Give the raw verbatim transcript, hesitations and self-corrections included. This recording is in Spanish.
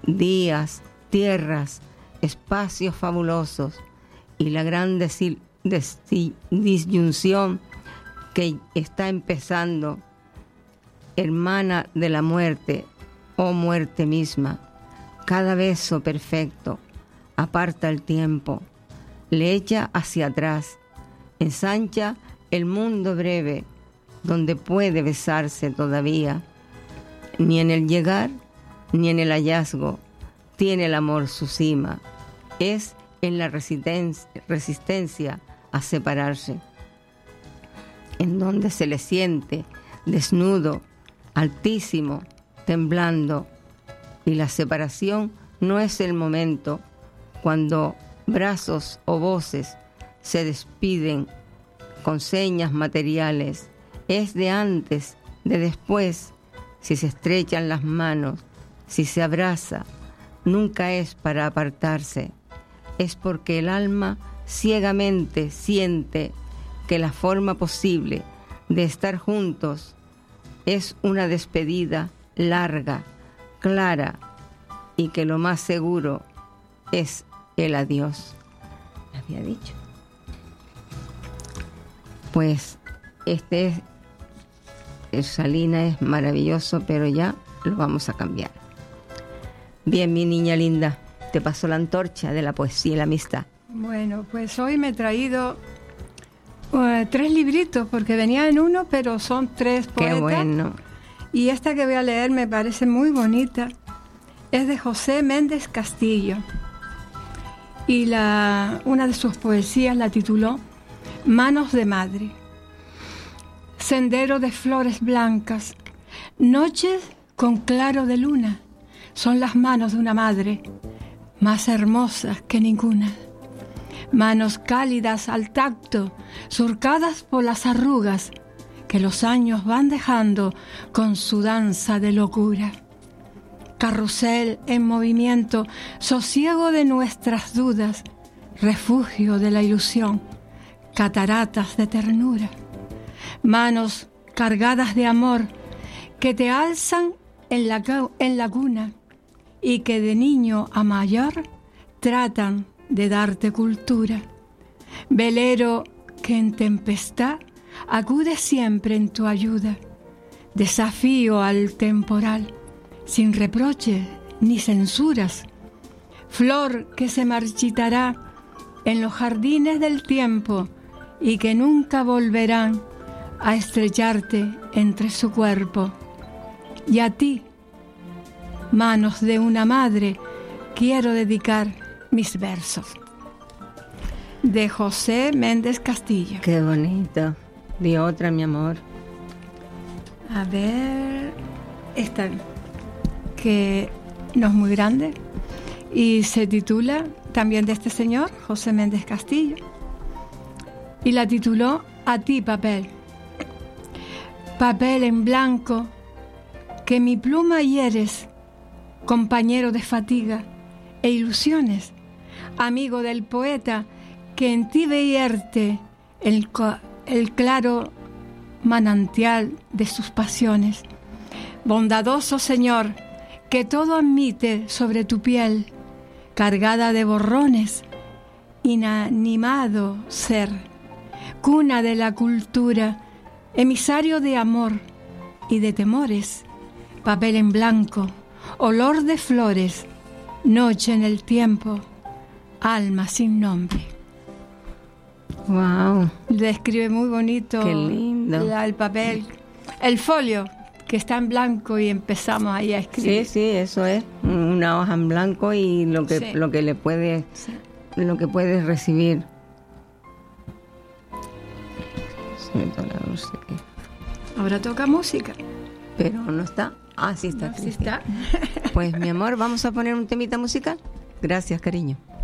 días, tierras, espacios fabulosos y la gran desi- desi- disyunción que está empezando, hermana de la muerte, oh muerte misma. Cada beso perfecto aparta el tiempo, le echa hacia atrás, ensancha el mundo breve donde puede besarse todavía. Ni en el llegar ni en el hallazgo tiene el amor su cima, es en la resisten- resistencia a separarse, en donde se le siente desnudo, altísimo, temblando, y la separación no es el momento cuando brazos o voces se despiden con señas materiales, es de antes, de después, si se estrechan las manos, si se abraza, nunca es para apartarse, es porque el alma ciegamente siente que la forma posible de estar juntos es una despedida larga, clara, y que lo más seguro es el adiós. Había dicho. Pues este es, el Salina es maravilloso, pero ya lo vamos a cambiar. Bien, mi niña linda, te paso la antorcha de la poesía y la amistad. Bueno, pues hoy me he traído uh, tres libritos, porque venía en uno, pero son tres poetas. Qué bueno. Y esta que voy a leer me parece muy bonita. Es de José Méndez Castillo. Y la, una de sus poesías la tituló Manos de Madre. Sendero de flores blancas, noches con claro de luna, son las manos de una madre, más hermosas que ninguna. Manos cálidas al tacto, surcadas por las arrugas que los años van dejando con su danza de locura. Carrusel en movimiento, sosiego de nuestras dudas, refugio de la ilusión, cataratas de ternura. Manos cargadas de amor que te alzan en la, en la cuna y que de niño a mayor tratan de darte cultura. Velero que en tempestad acude siempre en tu ayuda. Desafío al temporal, sin reproche ni censuras. Flor que se marchitará en los jardines del tiempo y que nunca volverán a estrecharte entre su cuerpo. Y a ti, manos de una madre, quiero dedicar mis versos. De José Méndez Castillo. Qué bonito. Di otra, mi amor. A ver, esta que no es muy grande y se titula también de este señor, José Méndez Castillo, y la tituló A ti, papel. Papel en blanco que mi pluma hieres, compañero de fatiga e ilusiones, amigo del poeta que en ti vierte el, el claro manantial de sus pasiones. Bondadoso Señor, que todo admite sobre tu piel, cargada de borrones, inanimado ser, cuna de la cultura, emisario de amor y de temores, papel en blanco, olor de flores, noche en el tiempo, alma sin nombre. Wow. Describe muy bonito. Qué lindo. La, el papel, el folio que está en blanco y empezamos ahí a escribir. Sí, sí, eso es una hoja en blanco y lo que Sí. lo que le puede Sí. lo que puedes recibir. Se me toca la música. Ahora toca música. Pero no está. Ah, sí está. No, sí Cristian. está. Pues mi amor, vamos a poner un temita musical. Gracias, cariño.